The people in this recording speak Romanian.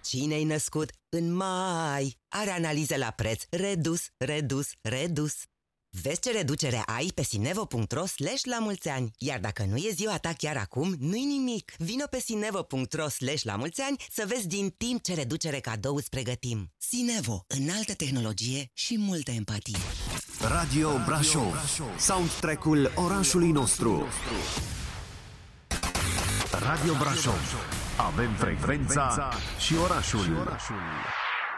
Cine-i născut în mai are analize la preț redus, redus, redus. Vezi ce reducere ai pe sinevo.ro/la-mulți-ani. Iar dacă nu e ziua ta chiar acum, nu-i nimic. Vino pe sinevo.ro/la-mulți-ani să vezi din timp ce reducere cadou îți pregătim. Sinevo, înaltă tehnologie și multă empatie. Radio Brașov, soundtrack-ul orașului nostru. Radio Brașov, avem frecvența și orașul.